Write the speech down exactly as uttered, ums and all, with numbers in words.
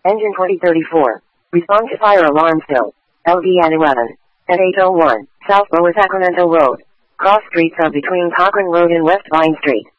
Engine twenty thirty-four. Respond to fire alarm still. L V at eleven. At eight oh one, South Lower Sacramento Road. Cross streets are between Cochran Road and West Vine Street.